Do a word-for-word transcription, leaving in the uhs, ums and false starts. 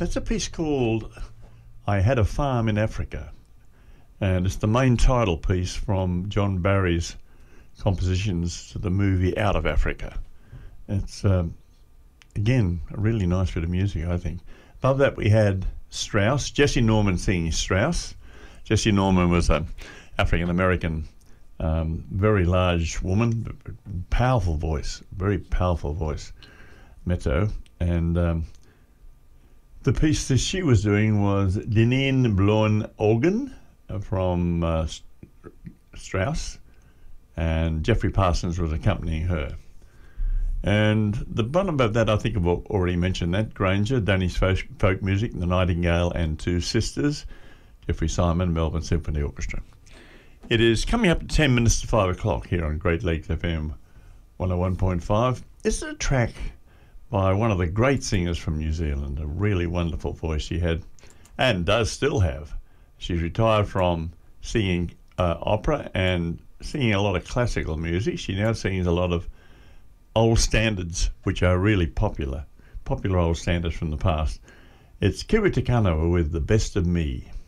That's a piece called I Had a Farm in Africa, and it's the main title piece from John Barry's compositions to the movie Out of Africa. It's, um, again, a really nice bit of music, I think. Above that we had Strauss, Jesse Norman singing Strauss. Jesse Norman was an African-American, um, very large woman, powerful voice, very powerful voice, mezzo, and um, the piece that she was doing was Deneen Bloen Organ from uh, Strauss, and Jeffrey Parsons was accompanying her. And the one above that, I think I've already mentioned that, Granger, Danish folk music, The Nightingale and Two Sisters, Jeffrey Simon, Melbourne Symphony Orchestra. It is coming up to ten minutes to five o'clock here on Great Lakes F M one oh one point five. This is a track by one of the great singers from New Zealand, a really wonderful voice she had, and does still have. She's retired from singing uh, opera and singing a lot of classical music. She now sings a lot of old standards, which are really popular, popular old standards from the past. It's Kiri Te Kanawa with The Best of Me.